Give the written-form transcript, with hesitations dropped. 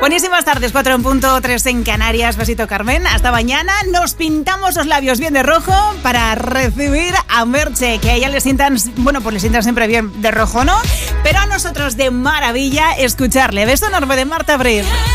Buenísimas tardes, 4 en punto, 3 en Canarias. Besito, Carmen. Hasta mañana. Nos pintamos los labios bien de rojo para recibir a Merche, que a ella le sientan, bueno, pues le sientan siempre bien de rojo, ¿no? Pero a nosotros de maravilla escucharle. Beso enorme de Marta Abril.